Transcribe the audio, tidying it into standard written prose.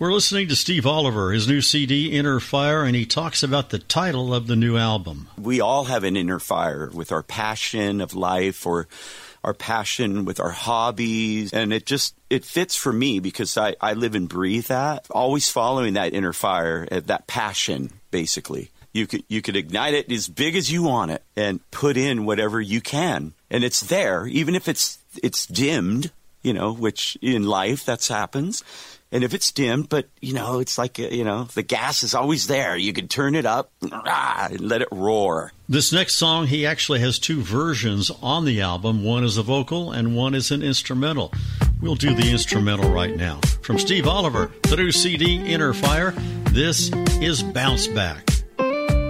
We're listening to Steve Oliver, his new CD, Inner Fire, and he talks about the title of the new album. We all have an inner fire with our passion of life or our passion with our hobbies. And it fits for me because I live and breathe that. Always following that inner fire, that passion, basically. You could ignite it as big as you want it and put in whatever you can. And it's there, even if it's dimmed, which in life that happens. And if it's dimmed, but, it's like, the gas is always there. You can turn it up and let it roar. This next song, he actually has two versions on the album. One is a vocal and one is an instrumental. We'll do the instrumental right now. From Steve Oliver, the new CD, Inner Fire, this is Bounce Back.